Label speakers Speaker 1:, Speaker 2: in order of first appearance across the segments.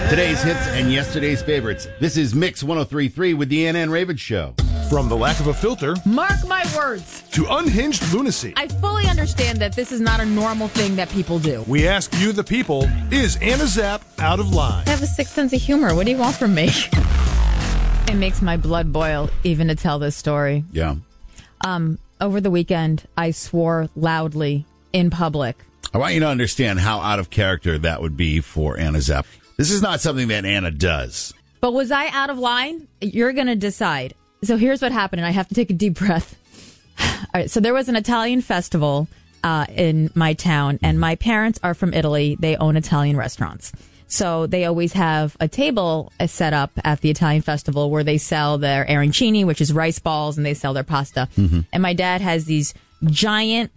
Speaker 1: Today's hits and yesterday's favorites. This is Mix 103.3 with the Ann and Raven Show.
Speaker 2: From the lack of a filter
Speaker 3: Mark my words.
Speaker 2: to unhinged lunacy,
Speaker 3: I fully understand that this is not a normal thing that people do.
Speaker 2: we ask you, the people, is Anna Zapp out of line?
Speaker 3: I have a sixth sense of humor. What do you want from me? It makes my blood boil even to tell this story.
Speaker 1: Yeah.
Speaker 3: Over the weekend, I swore loudly in public.
Speaker 1: I want you to understand how out of character that would be for Anna Zapp. This is not something that Anna does.
Speaker 3: But was I out of line? You're going to decide. So here's what happened, and I have to take a deep breath. All right, so there was an Italian festival in my town, and my parents are from Italy. They own Italian restaurants. So they always have a table set up at the Italian festival where they sell their arancini, which is rice balls, and they sell their pasta. Mm-hmm. And my dad has these giant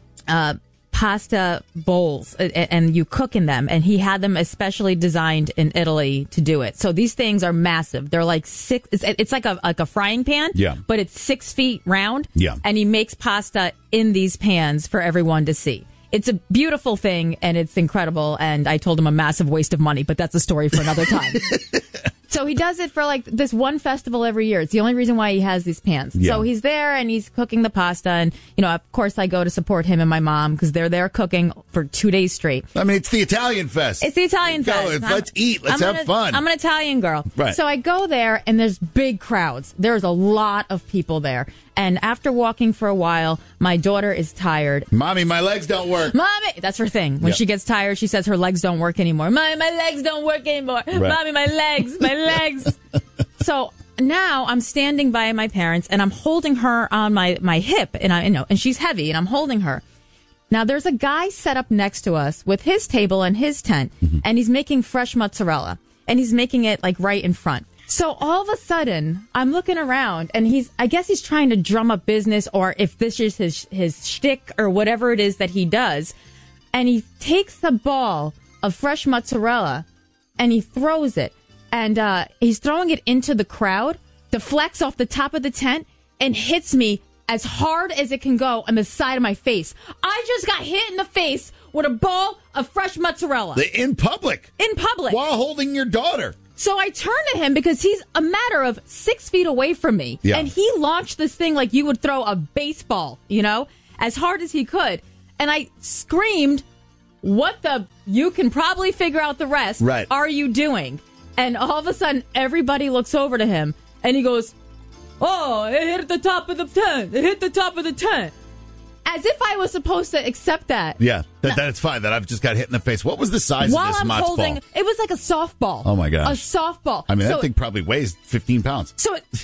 Speaker 3: pasta bowls, and you cook in them, and he had them especially designed in Italy to do it. So these things are massive. They're like it's like a frying pan,
Speaker 1: yeah,
Speaker 3: but it's 6 feet round,
Speaker 1: yeah,
Speaker 3: and he makes pasta in these pans for everyone to see. It's a beautiful thing, and it's incredible, and I told him a massive waste of money, but that's a story for another time. So he does it for like this one festival every year. It's the only reason why he has these pans. Yeah. So he's there and he's cooking the pasta. And, you know, of course I go to support him and my mom because they're there cooking for 2 days straight.
Speaker 1: I mean, it's the Italian fest.
Speaker 3: It's the Italian fest.
Speaker 1: Let's eat. Let's have fun.
Speaker 3: I'm an Italian girl.
Speaker 1: Right.
Speaker 3: So I go there and there's big crowds. There's a lot of people there. And after walking for a while, my daughter is tired.
Speaker 1: Mommy, my legs don't work.
Speaker 3: Mommy, that's her thing. When she gets tired, she says her legs don't work anymore. Mommy, my legs don't work anymore. Right. Mommy, my legs. So now I'm standing by my parents and I'm holding her on my hip, and and she's heavy and I'm holding her. Now there's a guy set up next to us with his table and his tent, and he's making fresh mozzarella, and he's making it like right in front. So all of a sudden, I'm looking around, and I guess he's trying to drum up business, or if this is his shtick or whatever it is that he does. And he takes the ball of fresh mozzarella, and he throws it. And he's throwing it into the crowd, deflects off the top of the tent, and hits me as hard as it can go on the side of my face. I just got hit in the face with a ball of fresh mozzarella.
Speaker 1: In public?
Speaker 3: In public.
Speaker 1: While holding your daughter.
Speaker 3: So I turned to him because he's a matter of 6 feet away from me. Yeah. And he launched this thing like you would throw a baseball, as hard as he could. And I screamed, you can probably figure out the rest.
Speaker 1: Right.
Speaker 3: Are you doing? And all of a sudden, everybody looks over to him and he goes, oh, it hit the top of the tent. It hit the top of the tent. As if I was supposed to accept that.
Speaker 1: Yeah, that's fine. That I've just got hit in the face. What was the size of this Mott's ball?
Speaker 3: It was like a softball.
Speaker 1: Oh, my gosh.
Speaker 3: A softball.
Speaker 1: I mean, that thing probably weighs 15 pounds.
Speaker 3: So it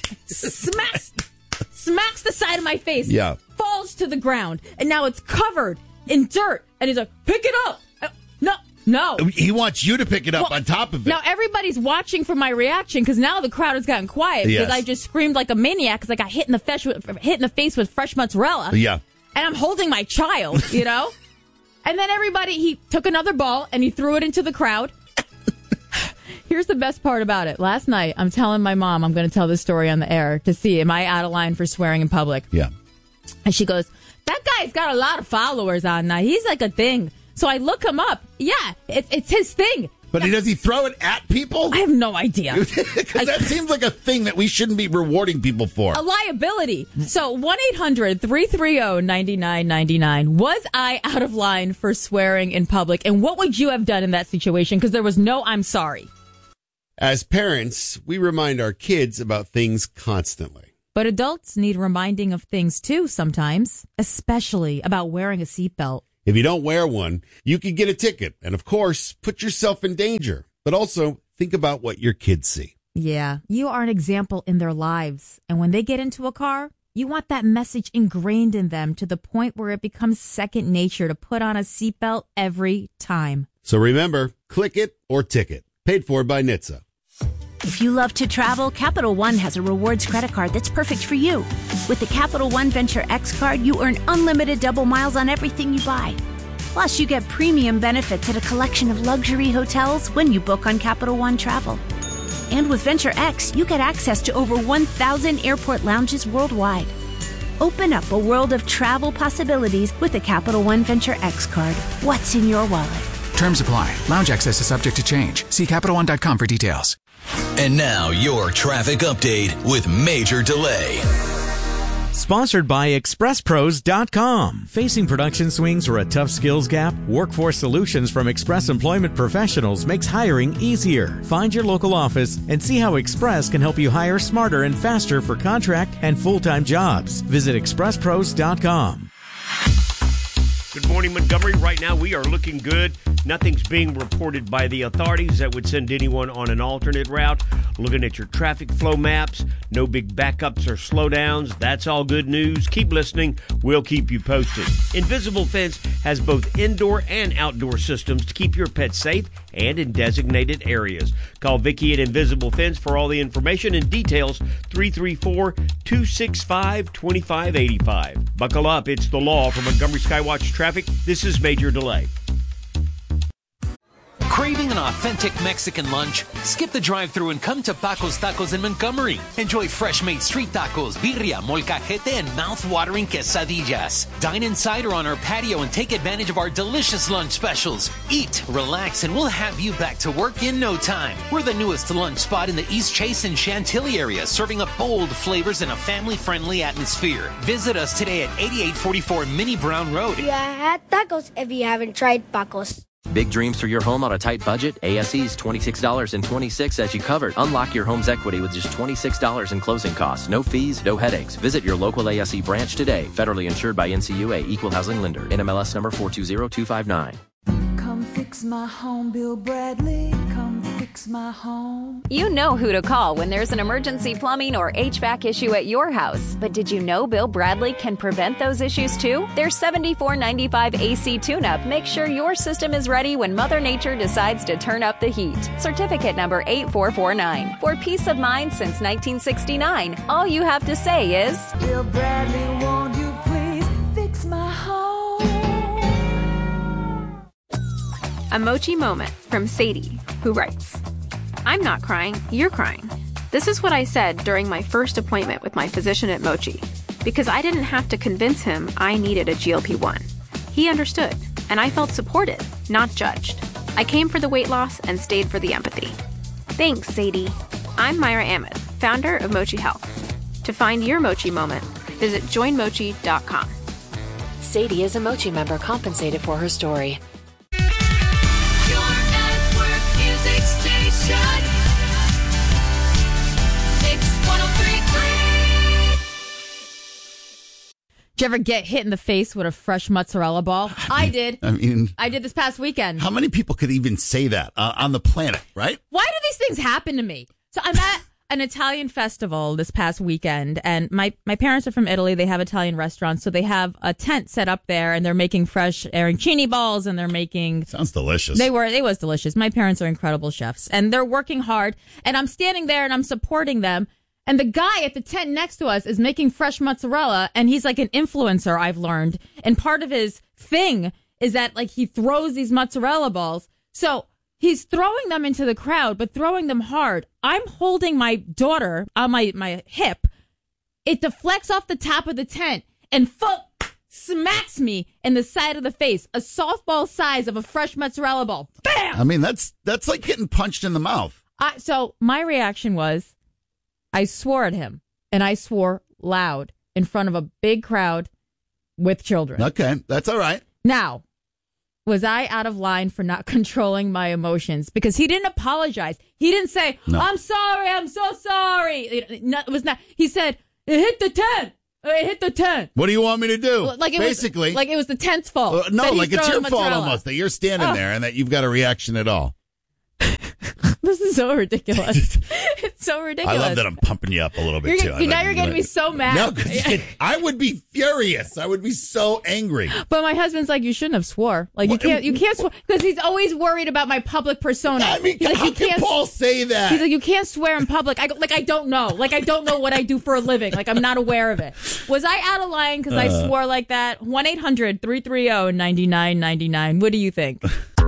Speaker 3: smacks the side of my face.
Speaker 1: Yeah.
Speaker 3: Falls to the ground. And now it's covered in dirt. And he's like, pick it up. No.
Speaker 1: He wants you to pick it up on top of it.
Speaker 3: Now everybody's watching for my reaction because now the crowd has gotten quiet because I just screamed like a maniac because I got hit in the face with fresh mozzarella.
Speaker 1: Yeah.
Speaker 3: And I'm holding my child, And then he took another ball and he threw it into the crowd. Here's the best part about it. Last night, I'm telling my mom I'm going to tell this story on the air to see, am I out of line for swearing in public?
Speaker 1: Yeah.
Speaker 3: And she goes, that guy's got a lot of followers on now. He's like a thing. So I look him up. Yeah, it's his thing.
Speaker 1: But does he throw it at people?
Speaker 3: I have no idea.
Speaker 1: Because that seems like a thing that we shouldn't be rewarding people for.
Speaker 3: A liability. So 1-800-330-9999. Was I out of line for swearing in public? And what would you have done in that situation? Because there was no I'm sorry.
Speaker 4: As parents, we remind our kids about things constantly.
Speaker 3: But adults need reminding of things too sometimes, especially about wearing a seatbelt.
Speaker 4: If you don't wear one, you could get a ticket and, of course, put yourself in danger. But also, think about what your kids see.
Speaker 3: Yeah, you are an example in their lives. And when they get into a car, you want that message ingrained in them to the point where it becomes second nature to put on a seatbelt every time.
Speaker 4: So remember, click it or ticket. Paid for by NHTSA.
Speaker 5: If you love to travel, Capital One has a rewards credit card that's perfect for you. With the Capital One Venture X card, you earn unlimited double miles on everything you buy. Plus, you get premium benefits at a collection of luxury hotels when you book on Capital One Travel. And with Venture X, you get access to over 1,000 airport lounges worldwide. Open up a world of travel possibilities with the Capital One Venture X card. What's in your wallet?
Speaker 6: Terms apply. Lounge access is subject to change. See CapitalOne.com for details.
Speaker 7: And now your traffic update with Major Delay.
Speaker 8: Sponsored by ExpressPros.com. Facing production swings or a tough skills gap? Workforce Solutions from Express Employment Professionals makes hiring easier. Find your local office and see how Express can help you hire smarter and faster for contract and full-time jobs. Visit ExpressPros.com.
Speaker 9: Good morning, Montgomery. Right now, we are looking good. Nothing's being reported by the authorities that would send anyone on an alternate route. Looking at your traffic flow maps, no big backups or slowdowns. That's all good news. Keep listening. We'll keep you posted. Invisible Fence has both indoor and outdoor systems to keep your pets safe and in designated areas. Call Vicki at Invisible Fence for all the information and details. 334-265-2585. Buckle up. It's the law. For Montgomery Skywatch Traffic, this is Major Delay.
Speaker 10: Craving an authentic Mexican lunch? Skip the drive-thru and come to Paco's Tacos in Montgomery. Enjoy fresh-made street tacos, birria, molcajete, and mouth-watering quesadillas. Dine inside or on our patio and take advantage of our delicious lunch specials. Eat, relax, and we'll have you back to work in no time. We're the newest lunch spot in the East Chase and Chantilly area, serving up bold flavors in a family-friendly atmosphere. Visit us today at 8844 Minnie Brown Road.
Speaker 11: You had tacos if you haven't tried Paco's.
Speaker 12: Big dreams for your home on a tight budget? ASE's $26.26 as you covered. Unlock your home's equity with just $26 in closing costs. No fees, no headaches. Visit your local ASE branch today. Federally insured by NCUA, Equal Housing Lender. NMLS number 420259.
Speaker 13: Come fix my home, Bill Bradley. Come fix my home.
Speaker 14: You know who to call when there's an emergency plumbing or HVAC issue at your house. But did you know Bill Bradley can prevent those issues too? Their $74.95 AC tune-up makes sure your system is ready when Mother Nature decides to turn up the heat. Certificate number 8449. For peace of mind since 1969, all you have to say is,
Speaker 13: Bill Bradley, won't you please fix my home?
Speaker 15: A Mochi moment from Sadie, who writes, I'm not crying, you're crying. This is what I said during my first appointment with my physician at Mochi, because I didn't have to convince him I needed a GLP-1. He understood, and I felt supported, not judged. I came for the weight loss and stayed for the empathy. Thanks, Sadie. I'm Myra Ahmed, founder of Mochi Health. To find your Mochi moment, visit joinmochi.com.
Speaker 16: Sadie is a Mochi member compensated for her story.
Speaker 3: Did you ever get hit in the face with a fresh mozzarella ball? I did. I did this past weekend.
Speaker 1: How many people could even say that on the planet, right?
Speaker 3: Why do these things happen to me? So I'm at an Italian festival this past weekend, and my parents are from Italy. They have Italian restaurants, so they have a tent set up there, and they're making fresh arancini balls, and they're making...
Speaker 1: Sounds delicious.
Speaker 3: It was delicious. My parents are incredible chefs, and they're working hard, and I'm standing there, and I'm supporting them. And the guy at the tent next to us is making fresh mozzarella, and he's like an influencer, I've learned. And part of his thing is that like he throws these mozzarella balls. So he's throwing them into the crowd, but throwing them hard. I'm holding my daughter on my hip. It deflects off the top of the tent and smacks me in the side of the face. A softball size of a fresh mozzarella ball. Bam!
Speaker 1: I mean, that's like getting punched in the mouth.
Speaker 3: So my reaction was, I swore at him, and I swore loud in front of a big crowd with children.
Speaker 1: Okay, that's all right.
Speaker 3: Now, was I out of line for not controlling my emotions? Because he didn't apologize. He didn't say, no. I'm sorry, I'm so sorry. It was not. He said, it hit the tent. It hit the tent.
Speaker 1: What do you want me to do?
Speaker 3: Like it
Speaker 1: Basically.
Speaker 3: Like it was the tent's fault.
Speaker 1: No, like it's your fault almost that you're standing there and that you've got a reaction at all.
Speaker 3: This is so ridiculous. It's so ridiculous.
Speaker 1: I love that I'm pumping you up a little bit, too.
Speaker 3: Now you're getting me so mad.
Speaker 1: No, because I would be furious. I would be so angry.
Speaker 3: But my husband's like, you shouldn't have swore. Like, you can't swear. Because he's always worried about my public persona.
Speaker 1: I mean, how can Paul say that?
Speaker 3: He's like, you can't swear in public. I don't know. Like, I don't know what I do for a living. Like, I'm not aware of it. Was I out of line because I swore like that? 1-800-330-9999. What do you think?